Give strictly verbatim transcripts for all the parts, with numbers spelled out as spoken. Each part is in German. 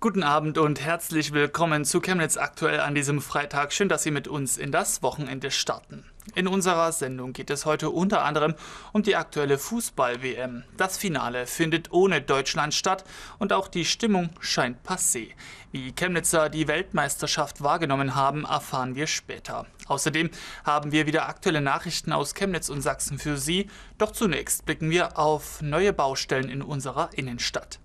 Guten Abend und herzlich willkommen zu Chemnitz aktuell an diesem Freitag. Schön, dass Sie mit uns in das Wochenende starten. In unserer Sendung geht es heute unter anderem um die aktuelle Fußball-W M. Das Finale findet ohne Deutschland statt und auch die Stimmung scheint passé. Wie Chemnitzer die Weltmeisterschaft wahrgenommen haben, erfahren wir später. Außerdem haben wir wieder aktuelle Nachrichten aus Chemnitz und Sachsen für Sie. Doch zunächst blicken wir auf neue Baustellen in unserer Innenstadt.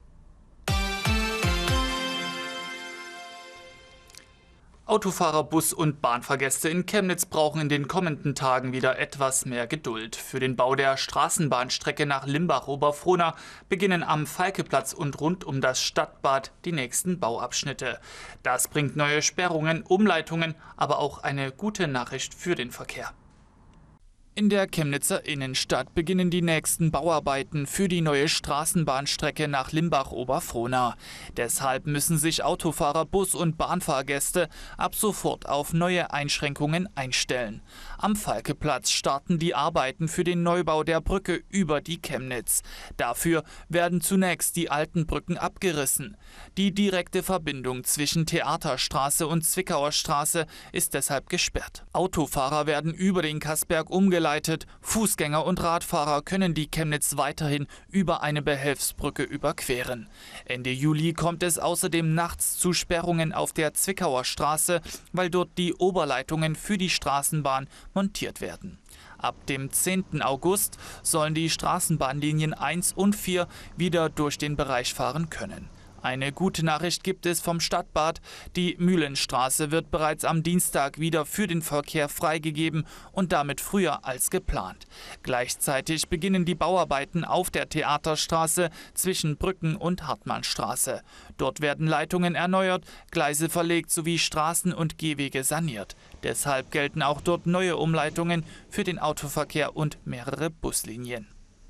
Autofahrer, Bus- und Bahnfahrgäste in Chemnitz brauchen in den kommenden Tagen wieder etwas mehr Geduld. Für den Bau der Straßenbahnstrecke nach Limbach-Oberfrohna beginnen am Falkeplatz und rund um das Stadtbad die nächsten Bauabschnitte. Das bringt neue Sperrungen, Umleitungen, aber auch eine gute Nachricht für den Verkehr. In der Chemnitzer Innenstadt beginnen die nächsten Bauarbeiten für die neue Straßenbahnstrecke nach Limbach-Oberfrohna. Deshalb müssen sich Autofahrer, Bus- und Bahnfahrgäste ab sofort auf neue Einschränkungen einstellen. Am Falkeplatz starten die Arbeiten für den Neubau der Brücke über die Chemnitz. Dafür werden zunächst die alten Brücken abgerissen. Die direkte Verbindung zwischen Theaterstraße und Zwickauer Straße ist deshalb gesperrt. Autofahrer werden über den Kassberg umgeleitet. Fußgänger und Radfahrer können die Chemnitz weiterhin über eine Behelfsbrücke überqueren. Ende Juli kommt es außerdem nachts zu Sperrungen auf der Zwickauer Straße, weil dort die Oberleitungen für die Straßenbahn montiert werden. Ab dem zehnten August sollen die Straßenbahnlinien eins und vier wieder durch den Bereich fahren können. Eine gute Nachricht gibt es vom Stadtbad. Die Mühlenstraße wird bereits am Dienstag wieder für den Verkehr freigegeben und damit früher als geplant. Gleichzeitig beginnen die Bauarbeiten auf der Theaterstraße zwischen Brücken und Hartmannstraße. Dort werden Leitungen erneuert, Gleise verlegt sowie Straßen und Gehwege saniert. Deshalb gelten auch dort neue Umleitungen für den Autoverkehr und mehrere Buslinien.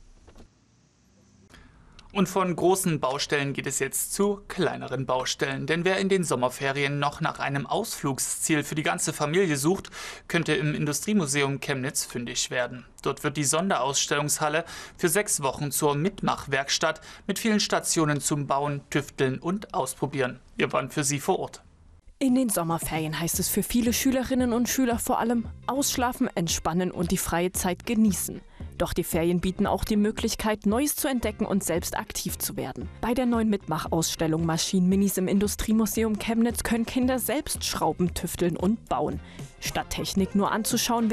Und von großen Baustellen geht es jetzt zu kleineren Baustellen. Denn wer in den Sommerferien noch nach einem Ausflugsziel für die ganze Familie sucht, könnte im Industriemuseum Chemnitz fündig werden. Dort wird die Sonderausstellungshalle für sechs Wochen zur Mitmachwerkstatt mit vielen Stationen zum Bauen, Tüfteln und Ausprobieren. Wir waren für Sie vor Ort. In den Sommerferien heißt es für viele Schülerinnen und Schüler vor allem ausschlafen, entspannen und die freie Zeit genießen. Doch die Ferien bieten auch die Möglichkeit, Neues zu entdecken und selbst aktiv zu werden. Bei der neuen Mitmachausstellung Maschinen-Minis im Industriemuseum Chemnitz können Kinder selbst schrauben, tüfteln und bauen. Statt Technik nur anzuschauen,